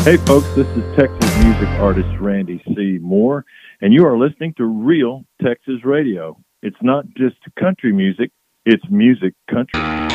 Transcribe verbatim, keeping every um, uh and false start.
Hey folks, this is Texas music artist Randy C. Moore, and you are listening to Real Texas Radio. It's not just country music, it's music country.